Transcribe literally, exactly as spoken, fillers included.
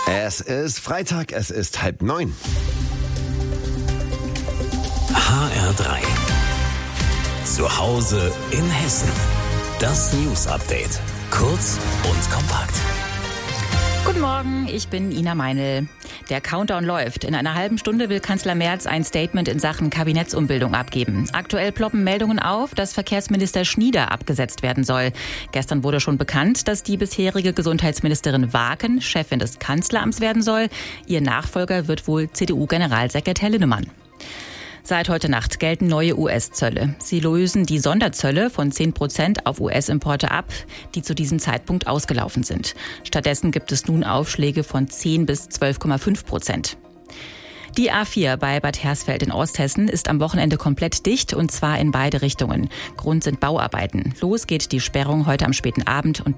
Es ist Freitag, es ist halb neun. H R drei. Zu Hause in Hessen. Das News Update. Kurz und kompakt. Guten Morgen, ich bin Ina Meinl. Der Countdown läuft. In einer halben Stunde will Kanzler Merz ein Statement in Sachen Kabinettsumbildung abgeben. Aktuell ploppen Meldungen auf, dass Verkehrsminister Schnieder abgesetzt werden soll. Gestern wurde schon bekannt, dass die bisherige Gesundheitsministerin Waken Chefin des Kanzleramts werden soll. Ihr Nachfolger wird wohl C D U-Generalsekretär Linnemann. Seit heute Nacht gelten neue U S-Zölle. Sie lösen die Sonderzölle von zehn Prozent auf U S-Importe ab, die zu diesem Zeitpunkt ausgelaufen sind. Stattdessen gibt es nun Aufschläge von zehn bis zwölf Komma fünf Prozent. Die A vier bei Bad Hersfeld in Osthessen ist am Wochenende komplett dicht, und zwar in beide Richtungen. Grund sind Bauarbeiten. Los geht die Sperrung heute am späten Abend und